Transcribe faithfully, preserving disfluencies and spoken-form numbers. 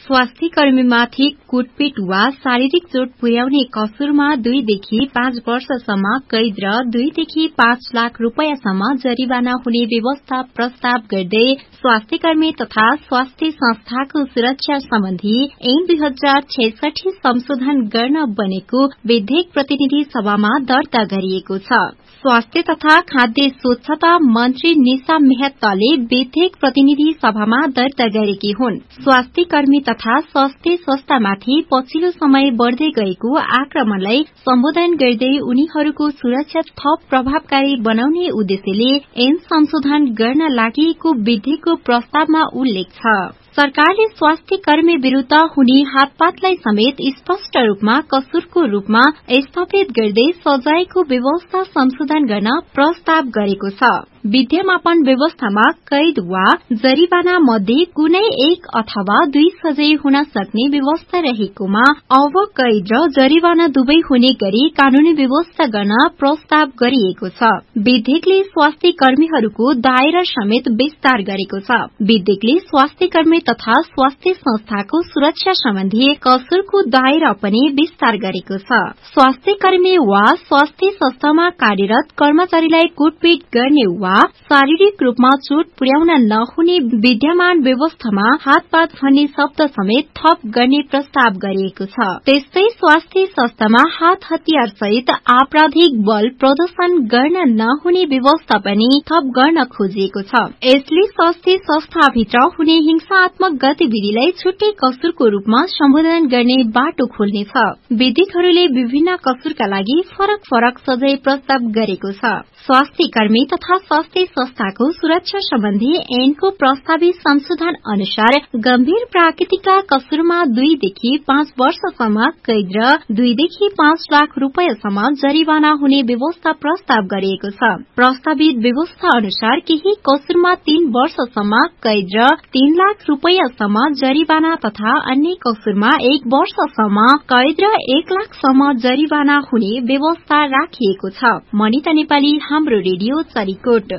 स्वास्थ्य कर्मीमाथि कुटपिट वा शारीरिक चोट पुर्याउने कसुरमा दुईदेखि पाँच वर्षसम्म कैद र दुईदेखि पाँच लाख रूपियाँसम्म जरिवाना हुने व्यवस्था प्रस्ताव गर्दै स्वास्थ्य कर्मी तथा स्वास्थ्य संस्थाको सुरक्षा सम्बन्धी ऐन दुई हजार छैसठी संशोधन गर्न बनेको विधेयक प्रतिनिधि सभामा दर्ता गरिएको छ। स्वास्थ्य तथा खाद्य स्वच्छता मन्त्री निशा मेहताले विधेयक प्रतिनिधि सभामा दर्ता गरेकी हुन्। स्वास्थ्य कर्मी तथा स्वास्थ्य संस्थामाथि पछिल्लो समय बढ़दै गएको आक्रमणलाई सम्बोधन गर्दै उनीहरूको सुरक्षा थप प्रभावकारी बनाउने उद्देश्यले ऐन संशोधन गर्न लागि विधेयकको प्रस्तावमा उल्लेख छ। सरकारले स्वास्थ्य कर्मी विरूद्ध हुने हातपातलाई समेत स्पष्ट रूपमा कसुरको रूपमा स्थापित गर्दै सजायको व्यवस्था संशोधन गर्न प्रस्ताव गरेको छ। विद्यामापन व्यवस्थामा कैद वा जरिवाना मध्ये कुनै एक अथवा दुई सजाय हुन सक्ने व्यवस्था रहेकोमा अब कैद र जरिवाना दुवै हुने गरी कानूनी व्यवस्था गर्न प्रस्ताव गरिएको छ। विधेयकले स्वास्थ्य कर्मीहरूको दायरा समेत विस्तार गरेको छ। विधेयकले स्वास्थ्य कर्मी तथा स्वास्थ्य संस्थाको सुरक्षा सम्बन्धी कसुरको दायरा पनि विस्तार गरेको छ। स्वास्थ्य कर्मी वा स्वास्थ्य संस्थामा कार्यरत कर्मचारीलाई कुटपिट गर्ने वा शारीरिक रूपमा चोट पुर्याउन नहुने विद्यमान व्यवस्थामा हातपात भन्ने शब्द समेत थप गर्ने प्रस्ताव गरिएको छ। त्यस्तै स्वास्थ्य संस्थामा हात हतियार सहित आपराधिक बल प्रदर्शन गर्न नहुने व्यवस्था पनि थप गर्न खोजिएको छ। यसले स्वास्थ्य संस्थाभित्र हुने हिंसात्मक गतिविधिलाई छुट्टै कसुरको रूपमा सम्बोधन गर्ने बाटो खोल्नेछ। विधेयकहरूले विभिन्न कसुरका लागि फरक फरक सजाय प्रस्ताव गरेको छ। स्वास्थ्य कर्मी तथा स्वास्थ्य संस्थाको सुरक्षा सम्बन्धी ऐनको प्रस्तावित संशोधन अनुसार गम्भीर प्राकृतिक कसुरमा दुईदेखि पाँच वर्षसम्म कैद र दुईदेखि पाँच लाख रूपियाँसम्म जरिवाना हुने व्यवस्था प्रस्ताव गरिएको छ। प्रस्तावित व्यवस्था अनुसार केही कसुरमा तीन वर्षसम्म कैद र तीन लाख रूपियाँसम्म जरिवाना तथा अन्य कसुरमा एक वर्षसम्म कैद र एक लाखसम्म जरिवाना हुने व्यवस्था राखिएको छ। मनिता नेपाली, हाम्रो रेडियो चरीकोट।